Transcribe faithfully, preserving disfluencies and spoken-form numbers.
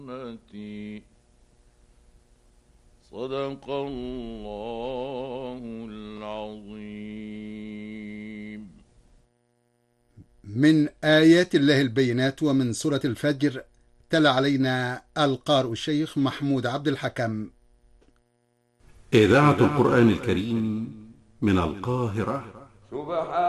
صدق الله العظيم. من آيات الله البينات ومن سورة الفجر. تلا علينا القارئ الشيخ محمود عبد الحكم. إذاعة القرآن الكريم من القاهرة. سبحان